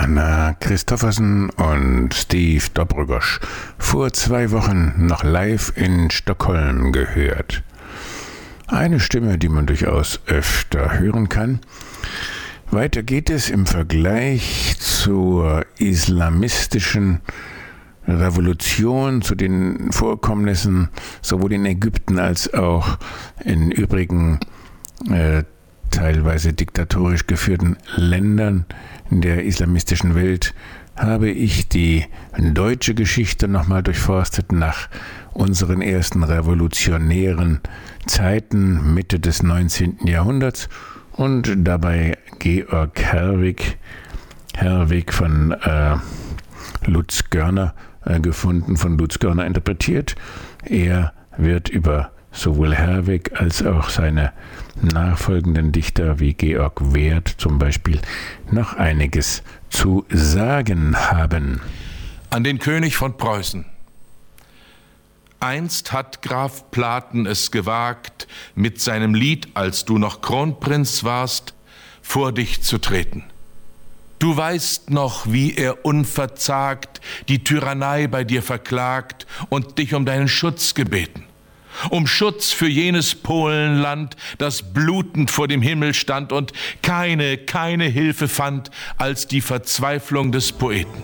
Anna Christoffersen und Steve Dobrogosch, vor 2 Wochen noch live in Stockholm gehört. Eine Stimme, die man durchaus öfter hören kann. Weiter geht es im Vergleich zur islamistischen Revolution, zu den Vorkommnissen sowohl in Ägypten als auch in übrigen teilweise diktatorisch geführten Ländern in der islamistischen Welt, habe ich die deutsche Geschichte nochmal durchforstet nach unseren ersten revolutionären Zeiten Mitte des 19. Jahrhunderts und dabei Georg Herwegh von Lutz Görner gefunden, von Lutz Görner interpretiert. Er wird über sowohl Herwegh als auch seine nachfolgenden Dichter wie Georg Werth zum Beispiel noch einiges zu sagen haben. An den König von Preußen. Einst hat Graf Platen es gewagt, mit seinem Lied, als du noch Kronprinz warst, vor dich zu treten. Du weißt noch, wie er unverzagt die Tyrannei bei dir verklagt und dich um deinen Schutz gebeten. Um Schutz für jenes Polenland, das blutend vor dem Himmel stand und keine Hilfe fand als die Verzweiflung des Poeten.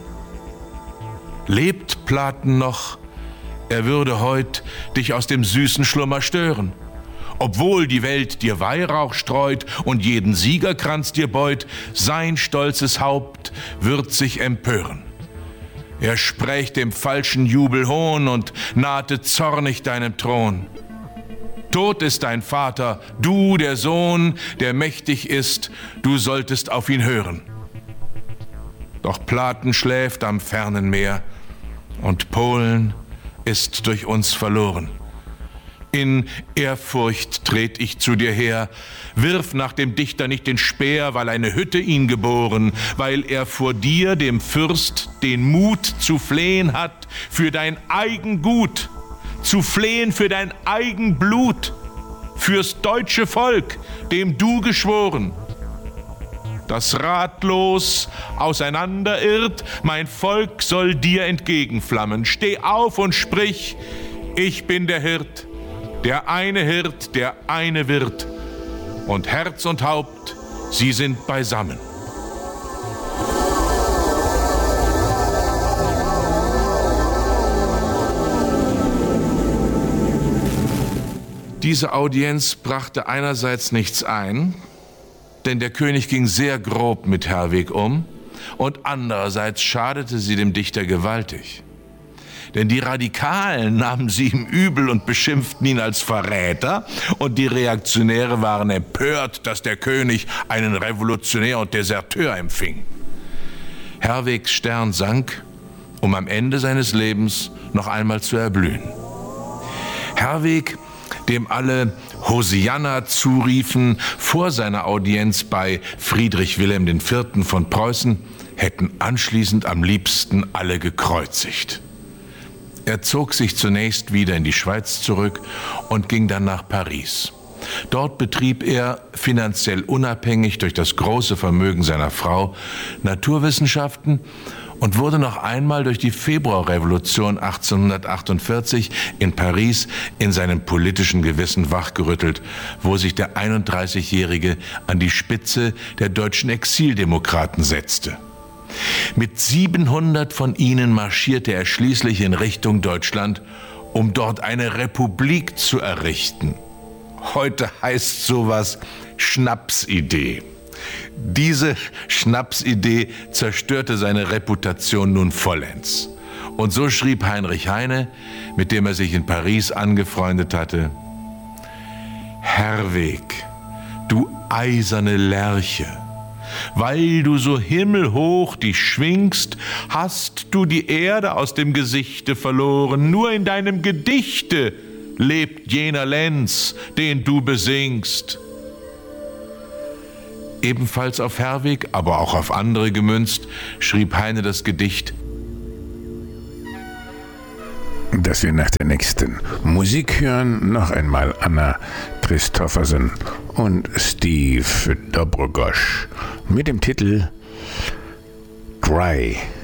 Lebt Platen noch, er würde heut dich aus dem süßen Schlummer stören. Obwohl die Welt dir Weihrauch streut und jeden Siegerkranz dir beut, sein stolzes Haupt wird sich empören. Er spräch dem falschen Jubel Hohn und nahte zornig deinem Thron. Tot ist dein Vater, du der Sohn, der mächtig ist, du solltest auf ihn hören. Doch Platen schläft am fernen Meer und Polen ist durch uns verloren. In Ehrfurcht tret ich zu dir her, wirf nach dem Dichter nicht den Speer, weil eine Hütte ihn geboren, weil er vor dir, dem Fürst, den Mut zu flehen hat für dein eigen Gut, zu flehen für dein eigen Blut, fürs deutsche Volk, dem du geschworen. Das ratlos auseinanderirrt, mein Volk soll dir entgegenflammen. Steh auf und sprich, ich bin der Hirt, der eine Hirt, der eine Wirt. Und Herz und Haupt, sie sind beisammen. Diese Audienz brachte einerseits nichts ein, denn der König ging sehr grob mit Herwegh um, und andererseits schadete sie dem Dichter gewaltig. Denn die Radikalen nahmen sie ihm übel und beschimpften ihn als Verräter, und die Reaktionäre waren empört, dass der König einen Revolutionär und Deserteur empfing. Herweghs Stern sank, um am Ende seines Lebens noch einmal zu erblühen. Herwegh, dem alle Hosianna zuriefen, vor seiner Audienz bei Friedrich Wilhelm IV. Von Preußen, hätten anschließend am liebsten alle gekreuzigt. Er zog sich zunächst wieder in die Schweiz zurück und ging dann nach Paris. Dort betrieb er, finanziell unabhängig durch das große Vermögen seiner Frau, Naturwissenschaften und wurde noch einmal durch die Februarrevolution 1848 in Paris in seinem politischen Gewissen wachgerüttelt, wo sich der 31-Jährige an die Spitze der deutschen Exildemokraten setzte. Mit 700 von ihnen marschierte er schließlich in Richtung Deutschland, um dort eine Republik zu errichten. Heute heißt sowas Schnapsidee. Diese Schnapsidee zerstörte seine Reputation nun vollends. Und so schrieb Heinrich Heine, mit dem er sich in Paris angefreundet hatte: Herwegh, du eiserne Lerche, weil du so himmelhoch dich schwingst, hast du die Erde aus dem Gesichte verloren. Nur in deinem Gedichte lebt jener Lenz, den du besingst. Ebenfalls auf Herwegh, aber auch auf andere gemünzt, schrieb Heine das Gedicht, dass wir nach der nächsten Musik hören, noch einmal Anna Christoffersen und Steve Dobrogosch mit dem Titel Dry.